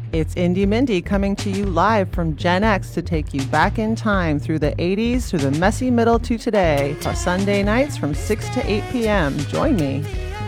It's Indie Mindy coming to you live from Gen X to take you back in time through the 80s, through the messy middle to today. Sunday nights from 6 to 8 p.m. Join me.